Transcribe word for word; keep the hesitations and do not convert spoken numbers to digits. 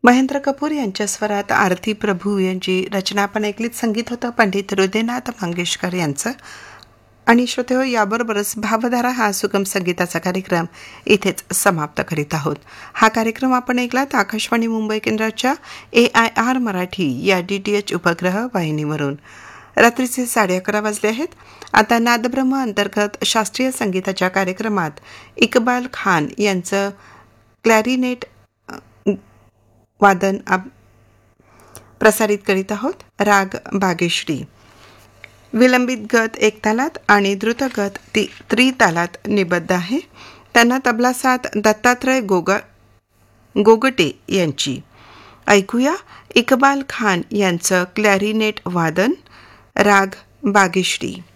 महेंद्र कपूर यांच्या स्वरात आरती प्रभू यांची रचना आपण ऐकलीत. संगीत होतं पंडित हृदयनाथ मंगेशकर यांचं. आणि श्रोतेहो, याबरोबरच भावधारा हा सुगम संगीताचा कार्यक्रम इथेच समाप्त करीत आहोत. हा कार्यक्रम आपण ऐकलात आकाशवाणी मुंबई केंद्राच्या ए आय आर मराठी या डी टी एच उपग्रह वाहिनीवरून. रात्रीचे साडे अकरा वाजले आहेत. आता नादब्रह्म अंतर्गत शास्त्रीय संगीताच्या कार्यक्रमात इक्बाल खान यांचं क्लॅरिनेट वादन प्रसारित करीत आहोत. राग बागेश्री. विलंबित गत एक तालात आणि द्रुत गत ती त्रितालात निबद्ध आहे. त्यांना तबला साथ दत्तात्रय गोगा गोगटे यांची. ऐकूया इक्बाल खान यांचं क्लॅरिनेट वादन. राग बागेश्री.